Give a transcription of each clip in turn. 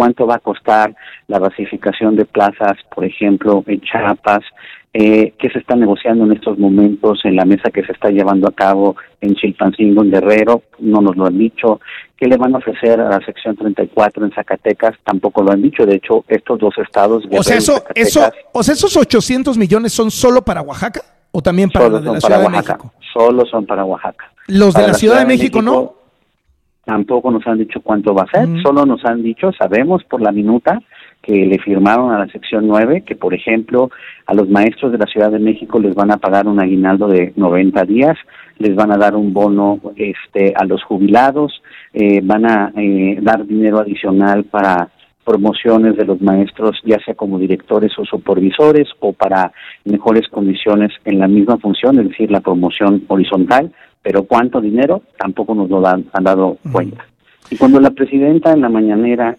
cuánto va a costar la basificación de plazas, por ejemplo, en Chiapas, qué se está negociando en estos momentos en la mesa que se está llevando a cabo en Chilpancingo, en Guerrero, no nos lo han dicho. ¿Qué le van a ofrecer a la sección 34 en Zacatecas? Tampoco lo han dicho. De hecho, estos dos estados, Guerrero y Zacatecas, esos 800 millones son solo para Oaxaca o también para la de la Ciudad de México. Solo son para Oaxaca. Los de la Ciudad de México, ¿no? Tampoco nos han dicho cuánto va a ser. Solo nos han dicho, sabemos por la minuta que le firmaron a la sección 9, que por ejemplo a los maestros de la Ciudad de México les van a pagar un aguinaldo de 90 días, les van a dar un bono a los jubilados, van a dar dinero adicional para promociones de los maestros, ya sea como directores o supervisores, o para mejores condiciones en la misma función, es decir, la promoción horizontal, pero cuánto dinero tampoco nos lo han dado cuenta. Y cuando la presidenta en la mañanera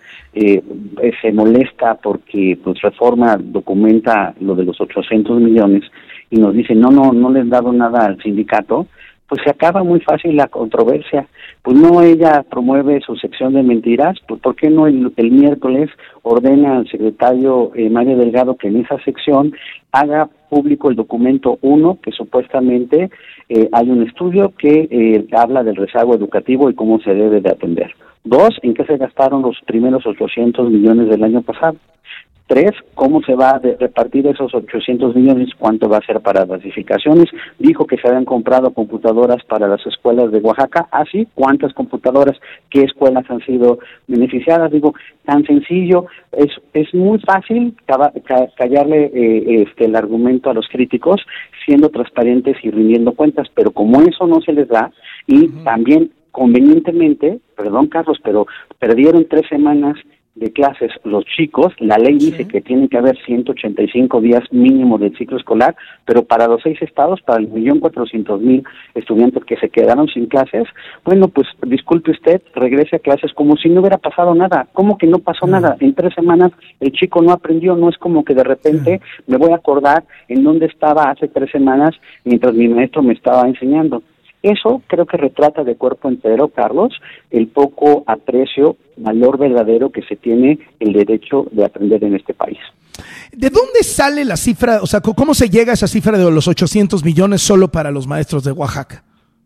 se molesta porque pues Reforma documenta lo de los 800 millones y nos dice no le han dado nada al sindicato, pues se acaba muy fácil la controversia. Pues no, ella promueve su sección de mentiras, pues ¿por qué no el miércoles ordena al secretario Mario Delgado que en esa sección haga público el documento 1, que supuestamente hay un estudio que habla del rezago educativo y cómo se debe de atender? 2, ¿en qué se gastaron los primeros 800 millones del año pasado? 3, ¿cómo se va a repartir esos 800 millones? ¿Cuánto va a ser para basificaciones? Dijo que se habían comprado computadoras para las escuelas de Oaxaca. ¿Ah, sí? ¿Cuántas computadoras? ¿Qué escuelas han sido beneficiadas? Digo, tan sencillo. Es muy fácil callarle el argumento a los críticos siendo transparentes y rindiendo cuentas, pero como eso no se les da, y también convenientemente, perdón Carlos, pero perdieron 3 semanas de clases los chicos. La ley dice que tiene que haber 185 días mínimo del ciclo escolar, pero para los 6 estados, para el 1.400.000 estudiantes que se quedaron sin clases, bueno, pues disculpe usted, regrese a clases como si no hubiera pasado nada. ¿Cómo que no pasó nada? En 3 semanas el chico no aprendió, no es como que de repente me voy a acordar en dónde estaba hace 3 semanas mientras mi maestro me estaba enseñando. Eso creo que retrata de cuerpo entero, Carlos, el poco aprecio, valor verdadero que se tiene el derecho de aprender en este país. ¿De dónde sale la cifra? O sea, ¿cómo se llega a esa cifra de los 800 millones solo para los maestros de Oaxaca?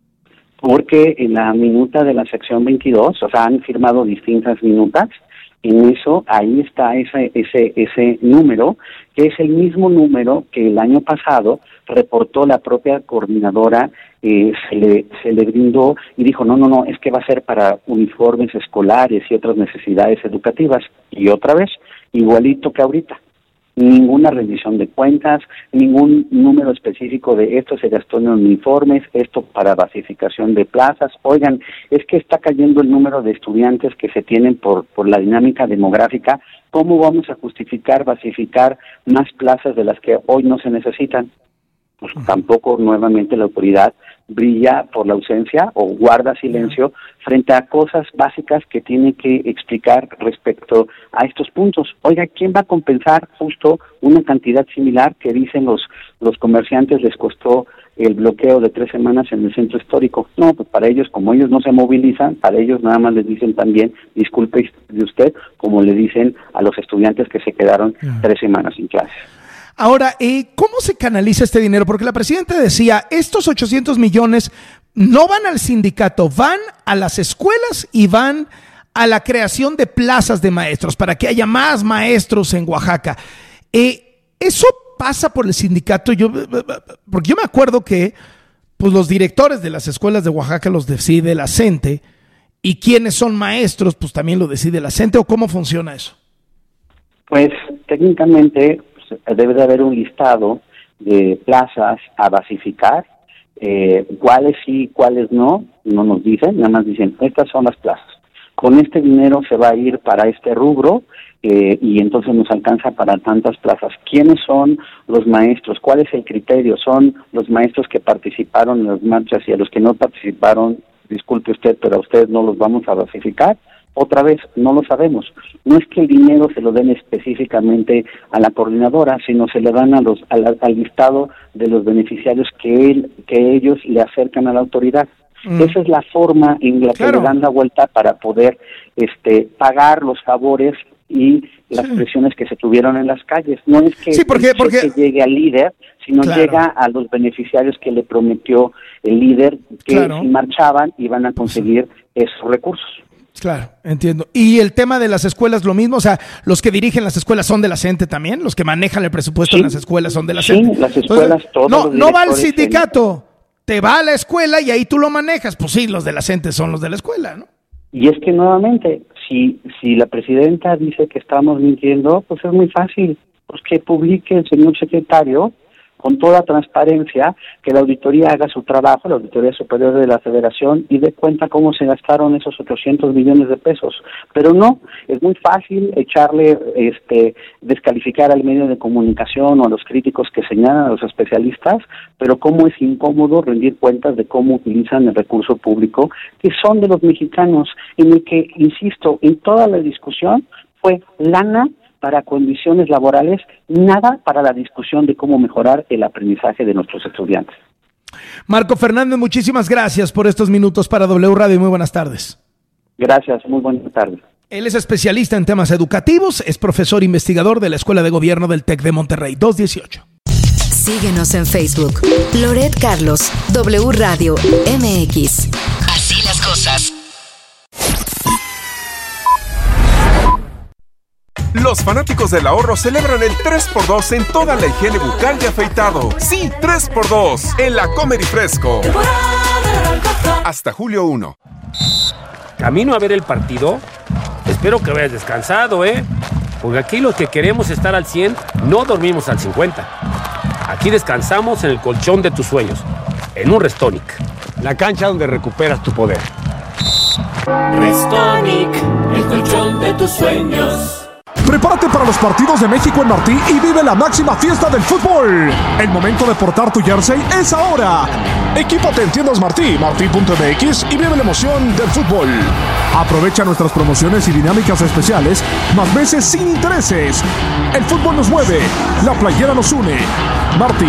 Porque en la minuta de la sección 22, o sea, han firmado distintas minutas. En eso, ahí está ese número, que es el mismo número que el año pasado reportó la propia coordinadora, se le brindó y dijo, no, es que va a ser para uniformes escolares y otras necesidades educativas. Y otra vez, igualito que ahorita. Ninguna rendición de cuentas, ningún número específico de esto se gastó en uniformes, esto para basificación de plazas. Oigan, es que está cayendo el número de estudiantes que se tienen por la dinámica demográfica. ¿Cómo vamos a justificar basificar más plazas de las que hoy no se necesitan? Pues tampoco nuevamente la autoridad brilla por la ausencia o guarda silencio frente a cosas básicas que tiene que explicar respecto a estos puntos. Oiga, ¿quién va a compensar justo una cantidad similar que dicen los comerciantes les costó el bloqueo de 3 semanas en el centro histórico? No, pues para ellos, como ellos no se movilizan, para ellos nada más les dicen también, disculpe de usted, como le dicen a los estudiantes que se quedaron 3 semanas sin clases. Ahora, ¿cómo se canaliza este dinero? Porque la presidenta decía, estos 800 millones no van al sindicato, van a las escuelas y van a la creación de plazas de maestros para que haya más maestros en Oaxaca. ¿Eso pasa por el sindicato? Porque yo me acuerdo que pues, los directores de las escuelas de Oaxaca los decide la CENTE y quienes son maestros pues también lo decide la CENTE, ¿o cómo funciona eso? Pues técnicamente debe de haber un listado de plazas a basificar, cuáles sí, cuáles no nos dicen, nada más dicen, estas son las plazas. Con este dinero se va a ir para este rubro y entonces nos alcanza para tantas plazas. ¿Quiénes son los maestros? ¿Cuál es el criterio? ¿Son los maestros que participaron en las marchas y a los que no participaron, disculpe usted, pero a ustedes no los vamos a basificar? Otra vez, no lo sabemos. No es que el dinero se lo den específicamente a la coordinadora, sino se le dan al listado de los beneficiarios que ellos le acercan a la autoridad. Esa es la forma en la que le dan la vuelta para poder pagar los favores y las presiones que se tuvieron en las calles. No es que porque llegue al líder, sino llega a los beneficiarios que le prometió el líder, que si marchaban iban a conseguir esos recursos. Claro, entiendo. Y el tema de las escuelas, lo mismo, o sea, los que dirigen las escuelas son de la CENTE también, los que manejan el presupuesto en las escuelas son de la CENTE. Sí, las escuelas, todos los no va al sindicato, te va a la escuela y ahí tú lo manejas. Pues sí, los de la CENTE son los de la escuela, ¿no? Y es que nuevamente, si la presidenta dice que estamos mintiendo, pues es muy fácil, pues que publique el señor secretario con toda transparencia, que la auditoría haga su trabajo, la Auditoría Superior de la Federación, y dé cuenta cómo se gastaron esos 800 millones de pesos. Pero no, es muy fácil echarle, descalificar al medio de comunicación o a los críticos que señalan, a los especialistas, pero cómo es incómodo rendir cuentas de cómo utilizan el recurso público, que son de los mexicanos, en el que, insisto, en toda la discusión fue lana para condiciones laborales, nada para la discusión de cómo mejorar el aprendizaje de nuestros estudiantes. Marco Fernández, muchísimas gracias por estos minutos para W Radio y muy buenas tardes. Gracias, muy buenas tardes. Él es especialista en temas educativos, es profesor investigador de la Escuela de Gobierno del TEC de Monterrey, 218. Síguenos en Facebook, Loret Carlos, W Radio MX. Así las cosas. Los fanáticos del ahorro celebran el 3x2 en toda la higiene bucal y afeitado. Sí, 3x2 en la Comer y Fresco. Hasta julio 1. ¿Camino a ver el partido? Espero que vayas descansado, porque aquí los que queremos estar al 100 no dormimos al 50. Aquí descansamos en el colchón de tus sueños, en un Restonic. La cancha donde recuperas tu poder. Restonic, el colchón de tus sueños. Prepárate para los partidos de México en Martí y vive la máxima fiesta del fútbol. El momento de portar tu jersey es ahora. Equípate en tiendas Martí, martí.mx y vive la emoción del fútbol. Aprovecha nuestras promociones y dinámicas especiales, más meses sin intereses. El fútbol nos mueve, la playera nos une. Martí.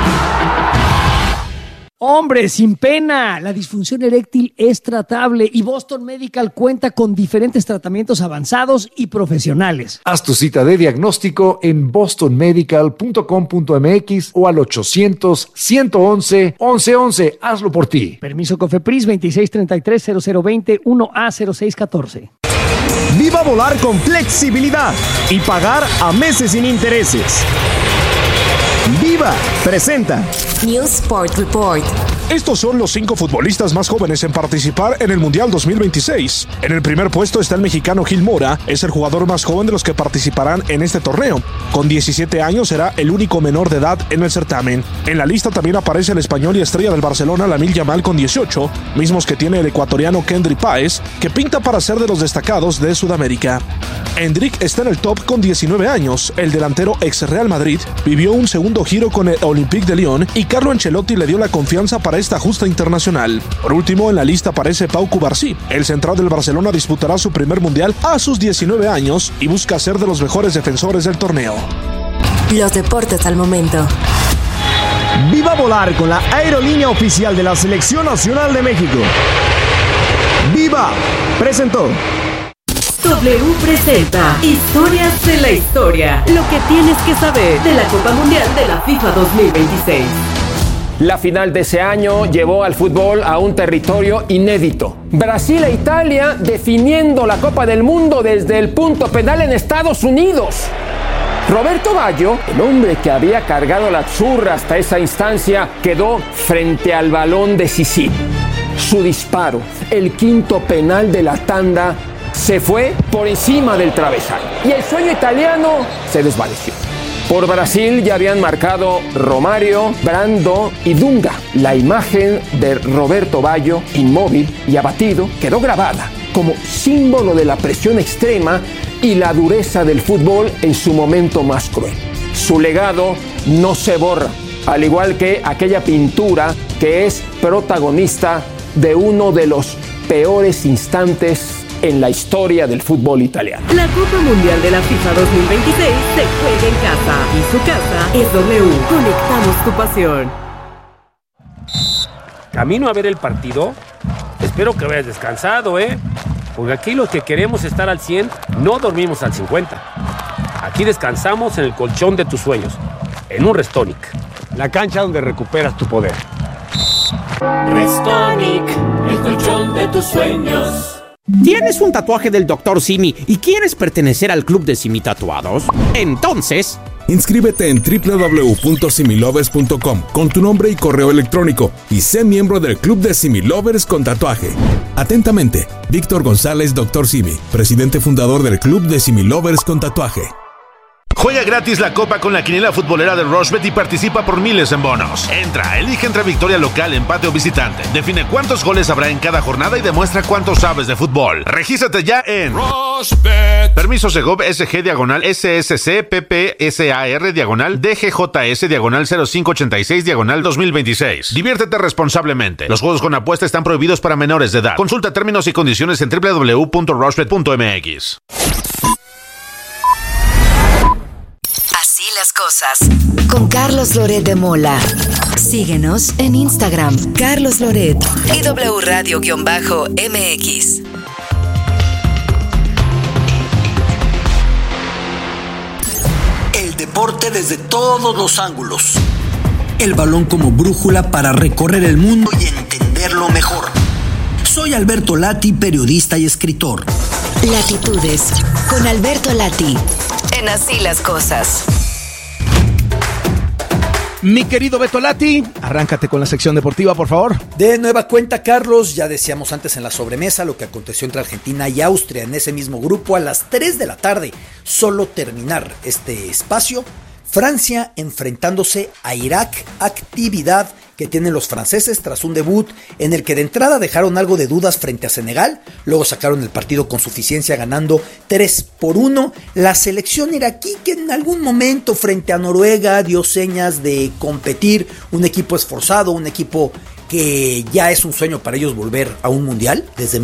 Hombre, sin pena, la disfunción eréctil es tratable y Boston Medical cuenta con diferentes tratamientos avanzados y profesionales. Haz tu cita de diagnóstico en bostonmedical.com.mx o al 800-111-1111. Hazlo por ti. Permiso COFEPRIS 2633-0020 1A0614. Viva volar con flexibilidad y pagar a meses sin intereses. Viva presenta News Sport Report. Estos son los 5 futbolistas más jóvenes en participar en el Mundial 2026. En el primer puesto está el mexicano Gil Mora, es el jugador más joven de los que participarán en este torneo. Con 17 años será el único menor de edad en el certamen. En la lista también aparece el español y estrella del Barcelona Lamine Yamal con 18, mismos que tiene el ecuatoriano Kendry Páez, que pinta para ser de los destacados de Sudamérica. Endrick está en el top con 19 años. El delantero ex Real Madrid vivió un segundo giro con el Olympique de Lyon y Carlo Ancelotti le dio la confianza para esta justa internacional. Por último, en la lista aparece Pau Cubarsí. El central del Barcelona disputará su primer mundial a sus 19 años y busca ser de los mejores defensores del torneo. Los deportes al momento. Viva volar con la aerolínea oficial de la Selección Nacional de México. Viva presentó. W presenta Historias de la Historia. Lo que tienes que saber de la Copa Mundial de la FIFA 2026. La final de ese año llevó al fútbol a un territorio inédito. Brasil e Italia definiendo la Copa del Mundo desde el punto penal en Estados Unidos. Roberto Baggio, el hombre que había cargado la zurra hasta esa instancia, quedó frente al balón decisivo. Su disparo, el quinto penal de la tanda, se fue por encima del travesaño y el sueño italiano se desvaneció. Por Brasil ya habían marcado Romario, Brando y Dunga. La imagen de Roberto Baggio, inmóvil y abatido, quedó grabada como símbolo de la presión extrema y la dureza del fútbol en su momento más cruel. Su legado no se borra, al igual que aquella pintura que es protagonista de uno de los peores instantes en la historia del fútbol italiano. La Copa Mundial de la FIFA 2026 se juega en casa y su casa es W. Conectamos tu pasión. ¿Camino a ver el partido? Espero que vayas descansado, Porque aquí los que queremos estar al 100, no dormimos al 50. Aquí descansamos en el colchón de tus sueños, en un Restonic. La cancha donde recuperas tu poder. Restonic, el colchón de tus sueños. ¿Tienes un tatuaje del Dr. Simi y quieres pertenecer al club de Simi Tatuados? Entonces, inscríbete en www.similovers.com con tu nombre y correo electrónico y sé miembro del club de Simi Lovers con tatuaje. Atentamente, Víctor González, Dr. Simi, presidente fundador del club de Simi Lovers con tatuaje. Juega gratis la Copa con la quiniela futbolera de Rushbet y participa por miles en bonos. Entra, elige entre victoria local, empate o visitante. Define cuántos goles habrá en cada jornada y demuestra cuánto sabes de fútbol. Regístrate ya en Rushbet. Permiso Segov SG diagonal SSC PPSAR diagonal DGJS diagonal 0586 diagonal 2026. Diviértete responsablemente. Los juegos con apuesta están prohibidos para menores de edad. Consulta términos y condiciones en www.rushbet.mx. Las cosas con Carlos Loret de Mola. Síguenos en Instagram, Carlos Loret y W Radio-MX. El deporte desde todos los ángulos. El balón como brújula para recorrer el mundo y entenderlo mejor. Soy Alberto Lati, periodista y escritor. Latitudes con Alberto Lati. En Así las Cosas. Mi querido Beto Lati, arráncate con la sección deportiva, por favor. De nueva cuenta, Carlos, ya decíamos antes en la sobremesa lo que aconteció entre Argentina y Austria en ese mismo grupo a las 3 de la tarde. Solo terminar este espacio, Francia enfrentándose a Irak, actividad que tienen los franceses tras un debut en el que de entrada dejaron algo de dudas frente a Senegal, luego sacaron el partido con suficiencia ganando 3-1, la selección iraquí que en algún momento frente a Noruega dio señas de competir, un equipo esforzado, un equipo que ya es un sueño para ellos volver a un mundial. Desde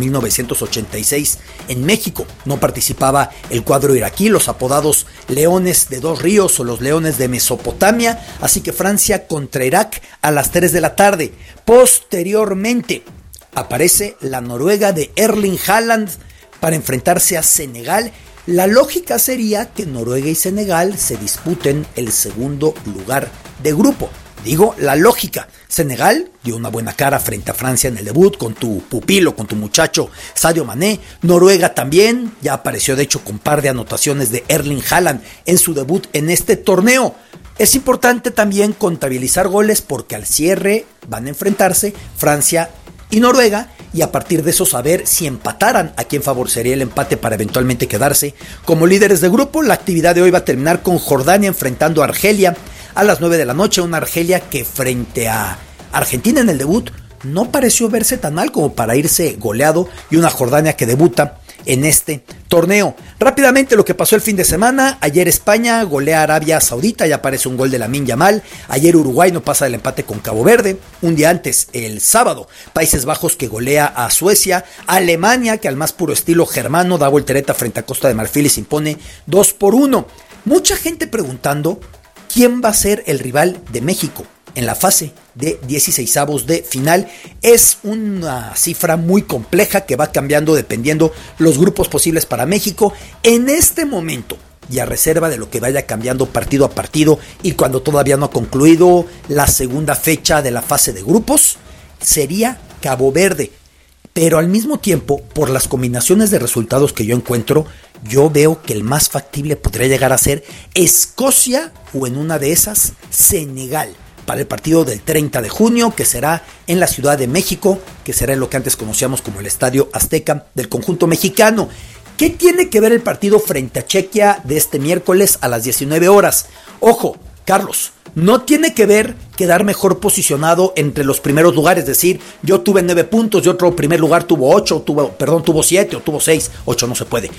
1986 en México no participaba el cuadro iraquí, los apodados Leones de Dos Ríos o los Leones de Mesopotamia, así que Francia contra Irak a las 3 de la tarde. Posteriormente aparece la Noruega de Erling Haaland para enfrentarse a Senegal. La lógica sería que Noruega y Senegal se disputen el segundo lugar de grupo. Digo, la lógica. Senegal dio una buena cara frente a Francia en el debut con tu pupilo, con tu muchacho Sadio Mané. Noruega también, ya apareció de hecho con par de anotaciones de Erling Haaland en su debut en este torneo. Es importante también contabilizar goles porque al cierre van a enfrentarse Francia y Noruega y a partir de eso saber si empataran a quién favorecería el empate para eventualmente quedarse como líderes de grupo. La actividad de hoy va a terminar con Jordania enfrentando a Argelia a las 9 de la noche, una Argelia que frente a Argentina en el debut no pareció verse tan mal como para irse goleado, y una Jordania que debuta en este torneo. Rápidamente lo que pasó el fin de semana: ayer España golea a Arabia Saudita, ya aparece un gol de Lamine Yamal. Ayer Uruguay no pasa del empate con Cabo Verde. Un día antes, el sábado, Países Bajos que golea a Suecia. Alemania que al más puro estilo germano da voltereta frente a Costa de Marfil y se impone 2-1. Mucha gente preguntando quién va a ser el rival de México en la fase de 16avos de final. Es una cifra muy compleja que va cambiando dependiendo los grupos posibles para México. En este momento, y a reserva de lo que vaya cambiando partido a partido y cuando todavía no ha concluido la segunda fecha de la fase de grupos, sería Cabo Verde. Pero al mismo tiempo, por las combinaciones de resultados que yo encuentro, yo veo que el más factible podría llegar a ser Escocia o en una de esas Senegal para el partido del 30 de junio, que será en la Ciudad de México, que será en lo que antes conocíamos como el Estadio Azteca del conjunto mexicano. ¿Qué tiene que ver el partido frente a Chequia de este miércoles a las 19 horas? Ojo, Carlos, no tiene que ver quedar mejor posicionado entre los primeros lugares, es decir, yo tuve 9 puntos y otro primer lugar tuvo 8, tuvo 7 o tuvo 6, 8 no se puede.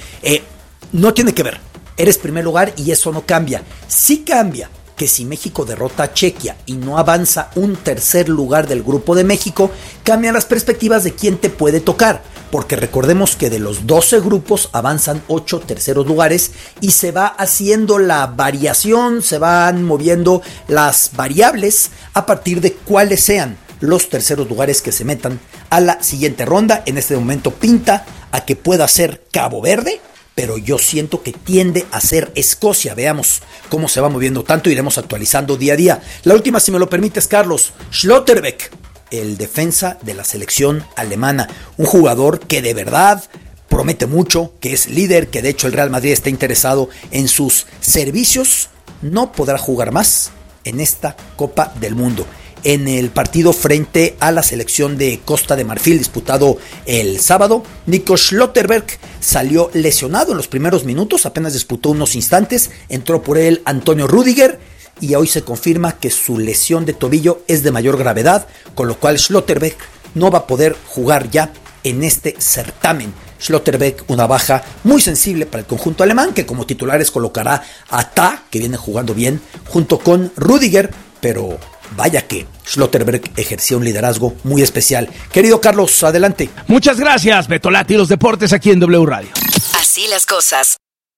No tiene que ver, eres primer lugar y eso no cambia. Sí cambia que si México derrota a Chequia y no avanza un tercer lugar del grupo de México, cambian las perspectivas de quién te puede tocar, porque recordemos que de los 12 grupos avanzan 8 terceros lugares y se va haciendo la variación, se van moviendo las variables a partir de cuáles sean los terceros lugares que se metan a la siguiente ronda. En este momento pinta a que pueda ser Cabo Verde, pero yo siento que tiende a ser Escocia. Veamos cómo se va moviendo tanto, iremos actualizando día a día. La última, si me lo permites, Carlos, Schlotterbeck, el defensa de la selección alemana, un jugador que de verdad promete mucho, que es líder, que de hecho el Real Madrid está interesado en sus servicios, no podrá jugar más en esta Copa del Mundo. En el partido frente a la selección de Costa de Marfil disputado el sábado, Nico Schlotterbeck salió lesionado en los primeros minutos, apenas disputó unos instantes, entró por él Antonio Rüdiger y hoy se confirma que su lesión de tobillo es de mayor gravedad, con lo cual Schlotterbeck no va a poder jugar ya en este certamen. Schlotterbeck, una baja muy sensible para el conjunto alemán, que como titulares colocará a Ta, que viene jugando bien, junto con Rüdiger, pero vaya que Schlotterbeck ejercía un liderazgo muy especial. Querido Carlos, adelante. Muchas gracias, Betolati, los deportes aquí en W Radio. Así las cosas.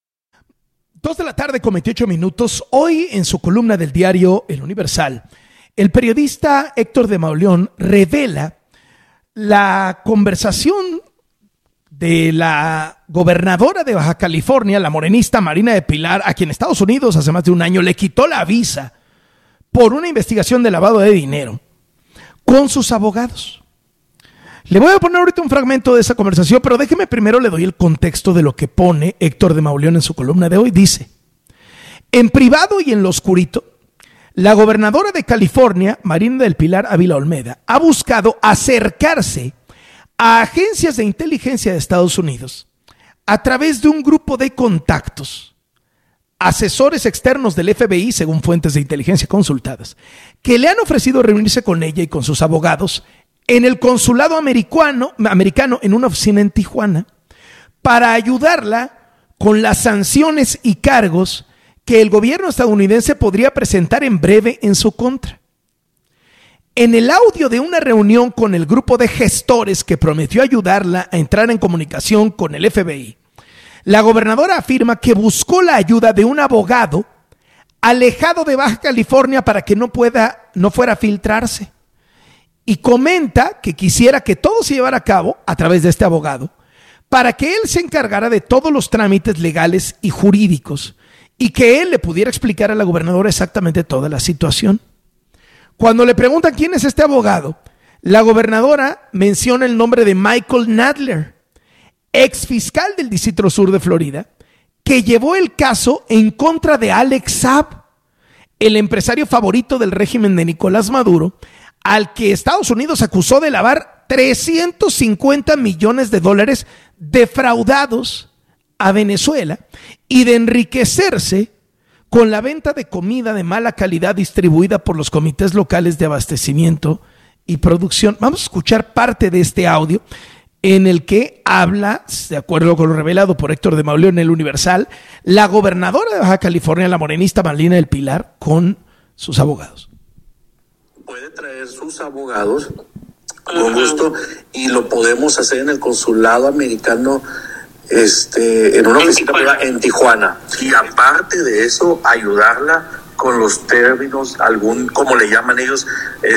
2:00 con 28 minutos. Hoy, en su columna del diario El Universal, el periodista Héctor de Mauleón revela la conversación de la gobernadora de Baja California, la morenista Marina del Pilar, a quien Estados Unidos hace más de un año le quitó la visa por una investigación de lavado de dinero, con sus abogados. Le voy a poner ahorita un fragmento de esa conversación, pero déjeme primero le doy el contexto de lo que pone Héctor de Mauleón en su columna de hoy. Dice: en privado y en lo oscurito, la gobernadora de California, Marina del Pilar Ávila Olmeda, ha buscado acercarse a agencias de inteligencia de Estados Unidos a través de un grupo de contactos, asesores externos del FBI, según fuentes de inteligencia consultadas, que le han ofrecido reunirse con ella y con sus abogados en el consulado americano en una oficina en Tijuana para ayudarla con las sanciones y cargos que el gobierno estadounidense podría presentar en breve en su contra. En el audio de una reunión con el grupo de gestores que prometió ayudarla a entrar en comunicación con el FBI, la gobernadora afirma que buscó la ayuda de un abogado alejado de Baja California para que no fuera a filtrarse. Y comenta que quisiera que todo se llevara a cabo a través de este abogado para que él se encargara de todos los trámites legales y jurídicos y que él le pudiera explicar a la gobernadora exactamente toda la situación. Cuando le preguntan quién es este abogado, la gobernadora menciona el nombre de Michael Nadler, ex fiscal del Distrito Sur de Florida, que llevó el caso en contra de Alex Saab, el empresario favorito del régimen de Nicolás Maduro, al que Estados Unidos acusó de lavar $350 millones defraudados a Venezuela y de enriquecerse con la venta de comida de mala calidad distribuida por los comités locales de abastecimiento y producción. Vamos a escuchar parte de este audio en el que habla, de acuerdo con lo revelado por Héctor de Mauleón en El Universal, la gobernadora de Baja California, la morenista Marina del Pilar, con sus abogados. Puede traer sus abogados con gusto y lo podemos hacer en el consulado americano en una oficina privada en Tijuana. Y aparte de eso, ayudarla con los términos, como le llaman ellos,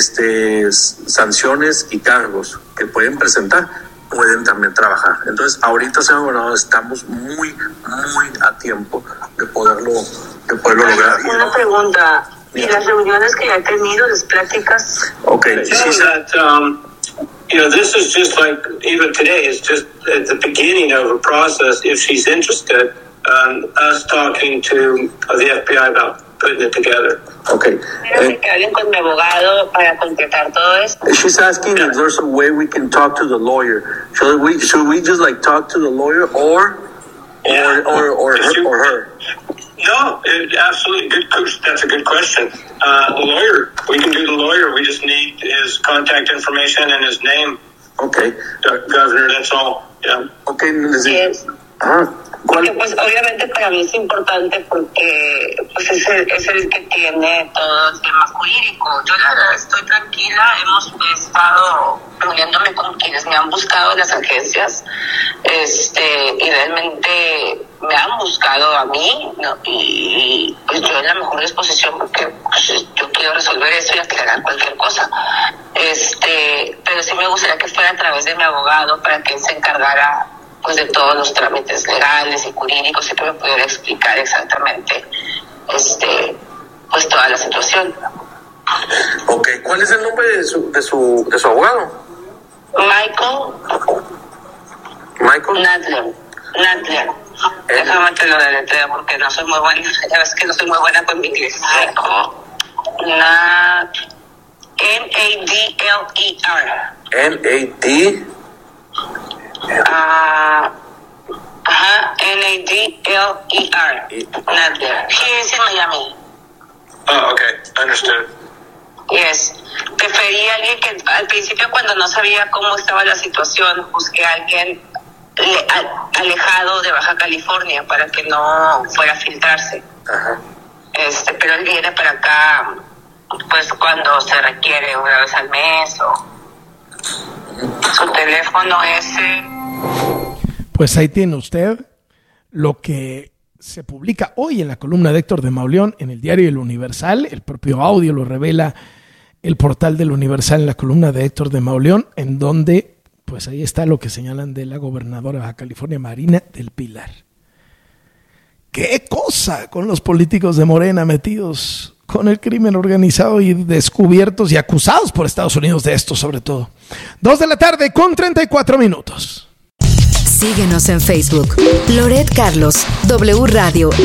sanciones y cargos que pueden presentar, pueden también trabajar. Entonces, ahorita, señor gobernador, estamos muy a tiempo de poderlo lograr. Una pregunta. ¿Y las reuniones que ha tenido, las pláticas? Okay. This is just like, even today, it's just at the beginning of a process, if she's interested, us talking to the FBI about putting it together. Okay. Quiero que hablen con mi abogado para concretar todo esto. She's asking if there's a way we can talk to the lawyer. Should we just like talk to the lawyer or her? No, absolutely good. That's a good question. The lawyer, we can do the lawyer. We just need his contact information and his name. Okay. Governor, that's all. Yeah. Okay. Yes. Porque pues obviamente para mí es importante porque pues es el que tiene todo el tema jurídico. Yo la verdad estoy tranquila, hemos estado reuniéndome con quienes me han buscado en las agencias y realmente me han buscado a mí, ¿no? Y pues yo en la mejor disposición porque pues, yo quiero resolver eso y aclarar cualquier cosa. Pero sí me gustaría que fuera a través de mi abogado para que él se encargara pues de todos los trámites legales y jurídicos y que me pudiera explicar exactamente pues toda la situación. Ok, ¿cuál es el nombre de su abogado? Michael Nadler. Déjame te lo deletreo porque no soy muy buena. Ya ves que no soy muy buena con mi inglés. Nadler. Nadler. Nadler. He is in Miami. Oh, okay, understood. Yes. Preferí a alguien que al principio, cuando no sabía cómo estaba la situación, busqué a alguien alejado de Baja California para que no fuera a filtrarse. Ajá. Pero él viene para acá pues cuando se requiere, una vez al mes o su teléfono es Pues ahí tiene usted lo que se publica hoy en la columna de Héctor de Mauleón en el diario El Universal. El propio audio lo revela el portal del Universal en la columna de Héctor de Mauleón, en donde pues ahí está lo que señalan de la gobernadora de Baja California, Marina del Pilar. ¡Qué cosa con los políticos de Morena metidos con el crimen organizado y descubiertos y acusados por Estados Unidos de esto sobre todo! 2:34 p.m. Síguenos en Facebook, Loret Carlos, W Radio